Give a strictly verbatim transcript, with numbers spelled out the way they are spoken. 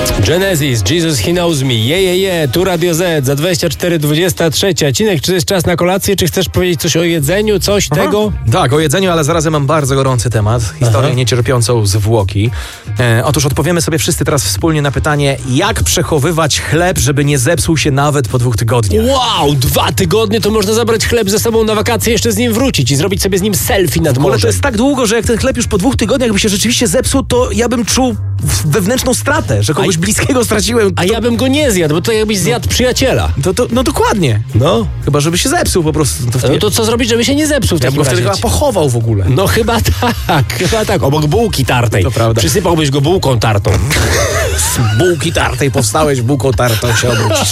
Genesis, Jesus He Knows Me, je, je, je, tu Radio Z, za dwadzieścia cztery dwadzieścia trzy. Cinek, czy to jest czas na kolację, czy chcesz powiedzieć coś o jedzeniu, coś Aha. tego? Tak, o jedzeniu, ale zarazem mam bardzo gorący temat, historię Aha. niecierpiącą zwłoki. E, otóż odpowiemy sobie wszyscy teraz wspólnie na pytanie, jak przechowywać chleb, żeby nie zepsuł się nawet po dwóch tygodniach. Wow, dwa tygodnie to można zabrać chleb ze sobą na wakacje, jeszcze z nim wrócić i zrobić sobie z nim selfie nad morzem. Ale to jest tak długo, że jak ten chleb już po dwóch tygodniach by się rzeczywiście zepsuł, to ja bym czuł wewnętrzną stratę, że kogoś a, bliskiego straciłem. To... A ja bym go nie zjadł, bo to jakbyś zjadł przyjaciela. To, to, no dokładnie. No. Chyba, żeby się zepsuł po prostu. To, no to co zrobić, żeby się nie zepsuł w takim razie? Ja bym razie? wtedy chyba pochował w ogóle. No chyba tak, chyba tak. Obok bułki tartej. To prawda. Przysypałbyś go bułką tartą. Z bułki tartej powstałeś, bułką tartą się obrócisz.